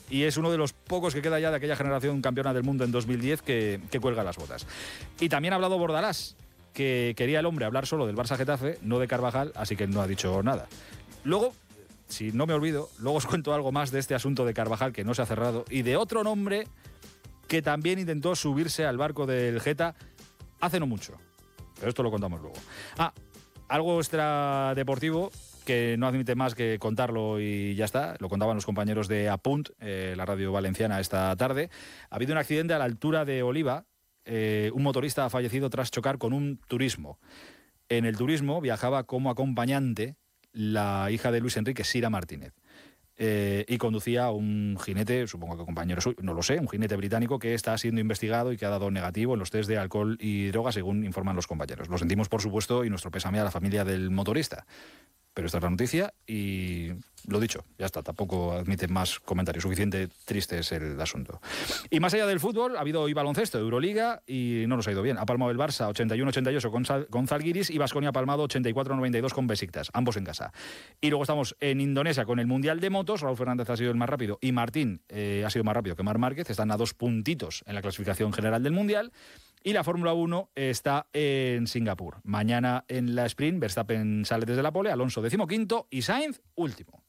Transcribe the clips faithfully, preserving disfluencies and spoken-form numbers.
y es uno de los pocos que queda ya de aquella generación campeona del mundo en dos mil diez que, que cuelga las botas. Y también ha hablado Bordalás, que quería el hombre hablar solo del Barça Getafe, no de Carvajal, así que no ha dicho nada. Luego, si no me olvido, luego os cuento algo más de este asunto de Carvajal que no se ha cerrado y de otro nombre que también intentó subirse al barco del Geta hace no mucho. Pero esto lo contamos luego. Ah, algo extradeportivo que no admite más que contarlo y ya está. Lo contaban los compañeros de Apunt, eh, la radio valenciana, esta tarde. Ha habido un accidente a la altura de Oliva. Eh, un motorista ha fallecido tras chocar con un turismo. En el turismo viajaba como acompañante la hija de Luis Enrique, Sira Martínez. Eh, y conducía a un jinete, supongo que compañero suyo, no lo sé, un jinete británico que está siendo investigado y que ha dado negativo en los test de alcohol y droga, según informan los compañeros. Lo sentimos, por supuesto, y nuestro pésame a la familia del motorista. Pero esta es la noticia y lo dicho, ya está, tampoco admite más comentarios, suficiente triste es el asunto. Y más allá del fútbol, ha habido hoy baloncesto, Euroliga, y no nos ha ido bien. Ha palmado el Barça ochenta y uno ochenta y ocho con, Sal- con Zalgiris y Baskonia ha palmado ochenta y cuatro noventa y dos con Besiktas, ambos en casa. Y luego estamos en Indonesia con el Mundial de Motos, Raúl Fernández ha sido el más rápido y Martín eh, ha sido más rápido que Marc Márquez, están a dos puntitos en la clasificación general del Mundial. Y la Fórmula uno está en Singapur. Mañana en la sprint, Verstappen sale desde la pole, Alonso decimoquinto y Sainz último.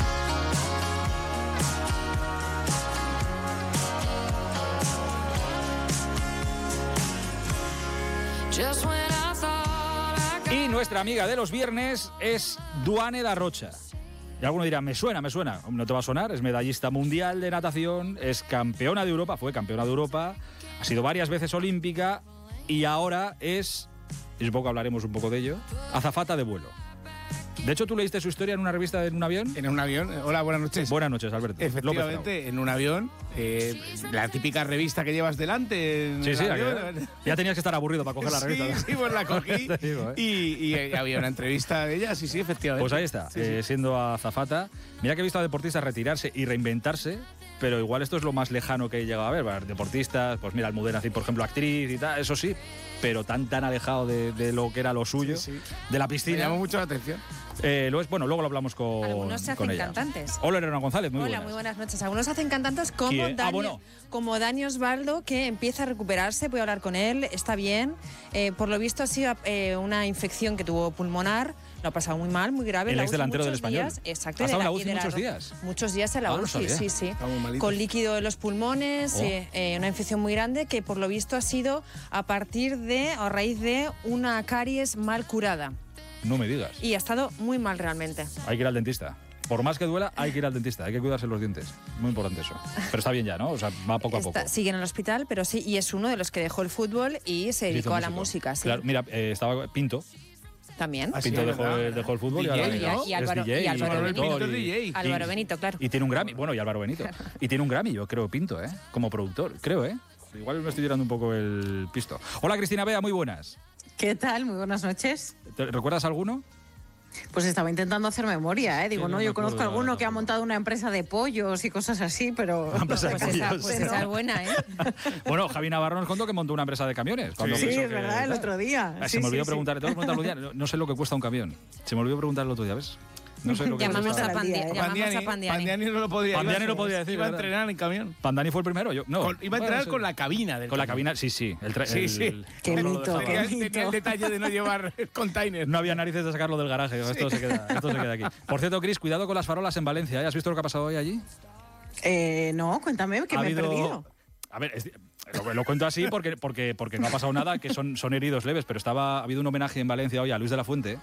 Y nuestra amiga de los viernes es Duane da Rocha. Y alguno dirá, me suena, me suena. No te va a sonar, es medallista mundial de natación, es campeona de Europa, fue campeona de Europa, ha sido varias veces olímpica y ahora es, y supongo que hablaremos un poco de ello, azafata de vuelo. De hecho, ¿tú leíste su historia en una revista en un avión? En un avión. Hola, buenas noches. Buenas noches, Alberto. Efectivamente, en un avión. Eh, la típica revista que llevas delante. En sí, el sí, avión. Ya tenías que estar aburrido para coger la revista. Sí, sí, pues la cogí. digo, ¿eh? y, y había una entrevista de ella, sí, sí, efectivamente. Pues ahí está, sí, eh, sí. siendo azafata. Mira que he visto a deportistas retirarse y reinventarse, pero igual esto es lo más lejano que he llegado a ver. Bueno, deportistas, pues mira, Almudena, por ejemplo, actriz y tal, eso sí, pero tan tan alejado de, de lo que era lo suyo, Sí, sí. de la piscina. Me llamó mucho la atención. Eh, lo es, bueno, luego lo hablamos con, Algunos se con hacen ella. cantantes. Hola, Elena González, muy Hola, buenas. muy buenas noches. Algunos hacen cantantes como ¿Quién? Dani, Ah, bueno. como Dani Osvaldo, que empieza a recuperarse. Voy a hablar con él, está bien. Eh, por lo visto ha sido eh, una infección que tuvo pulmonar. Lo ha pasado muy mal, muy grave. El La ex U C I delantero del muchos Español. días. Exacto. ¿Ha estado de en la y U C I de muchos ro- días? Muchos días en la Ah, no U C I, sabía. sí, sí. Está muy malito. Con líquido en los pulmones, Oh. eh, eh, una infección muy grande que por lo visto ha sido a partir de, o a raíz de, una caries mal curada. No me digas. Y ha estado muy mal realmente. Hay que ir al dentista. Por más que duela, hay que ir al dentista. Hay que cuidarse los dientes. Muy importante eso. Pero está bien ya, ¿no? O sea, va poco a poco. Está- sigue en el hospital, pero sí, y es uno de los que dejó el fútbol y se dedicó a la música, sí. Claro, mira, eh, estaba Pinto. También. Ah, sí, Pinto es dejó, verdad. dejó el fútbol D J, y ahora ¿no? es Y Álvaro- D J y Álvaro productor Benito es y- D J. Álvaro Benito, claro. Y tiene un Grammy. Bueno, y Álvaro Benito. Y tiene un Grammy, yo creo, Pinto, ¿eh? Como productor, creo, ¿eh? Igual me estoy tirando un poco el pisto. Hola, Cristina Bea, muy buenas. ¿Qué tal? Muy buenas noches. ¿Te recuerdas alguno? Pues estaba intentando hacer memoria, ¿eh? Digo, Sí, no no, me yo acuerdo conozco de alguno nada que ha tampoco. montado una empresa de pollos y cosas así, pero... Una empresa de Pues esa, pollos. pues esa es buena, ¿eh? Bueno, Javi Navarro nos contó que montó una empresa de camiones. cuando Sí, pensó es que- verdad, el otro día. Ah, Sí, se me olvidó sí, sí. preguntar, tengo que preguntarlo un día, no, no sé lo que cuesta un camión. Se me olvidó preguntar el otro día, ¿ves? No sé lo que Llamamos cuesta. a al día, Pandi- ¿eh? llamamos a Pandiani, Pandiani. Pandiani no lo podía Pandiani iba- lo podía decir, Iba a ¿verdad? entrenar en camión. Pandani fue el primero, yo no. Con- iba a Bueno, entrenar sí. con la cabina del Con la camión. cabina, sí, sí. El tra- Sí, el- sí. el- Qué el- mito, lo Tenía, dejaba. qué tenía el detalle de no llevar el container. No había narices de sacarlo del garaje. Esto, se queda, esto se queda aquí. Por cierto, Cris, cuidado con las farolas en Valencia. ¿eh? ¿Has visto lo que ha pasado hoy allí? Eh, no, cuéntame, que Ha me he habido- perdido. A ver, es- lo, lo cuento así porque, porque, porque no ha pasado nada, que son, son heridos leves, pero estaba, ha habido un homenaje en Valencia hoy a Luis de la Fuente.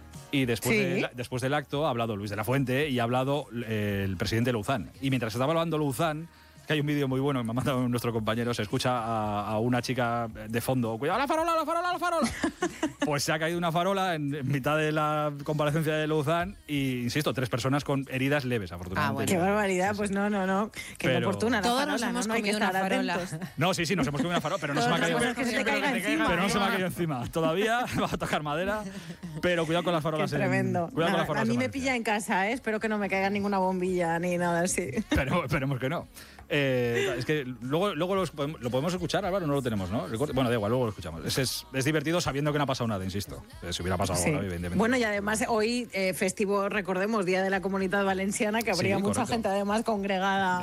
Y después, Sí. de- después del acto ha hablado Luis de la Fuente y ha hablado eh, el presidente Louzán. Y mientras estaba hablando Louzán, que hay un vídeo muy bueno que me ha mandado nuestro compañero, se escucha a, a una chica de fondo, ¡cuidado, la farola, la farola, la farola! Pues se ha caído una farola en, en mitad de la comparecencia de Louzán y, insisto, tres personas con heridas leves, afortunadamente. Ah, bueno. Qué barbaridad, pues no, no, no. Qué Pero- oportuna la Todos farola, nos ¿no? hemos No hay que comido una estar farola. atentos. No, sí, sí, nos hemos comido una farola, pero no se me ha Todos caído. nos que se te caiga encima. Pero no se me ha caído encima. Todavía va a tocar madera, pero cuidado con las Qué farolas. en- tremendo. Cuidado con las Nada, farolas a mí en me Valencia. pilla en casa, ¿eh? Espero que no me caiga ninguna bombilla ni nada así. Pero esperemos que no. Eh, es que luego, luego los podemos- lo podemos escuchar, Álvaro, no lo tenemos, ¿no? Record- Bueno, da igual, luego lo escuchamos. Es, es, es divertido sabiendo que no ha pasado nada, insisto. Eh, Si hubiera pasado Sí. algo, ¿no? Evidentemente. Bueno, y además hoy, eh, festivo, recordemos, Día de la Comunidad Valenciana, que habría Sí, mucha correcto. gente además congregada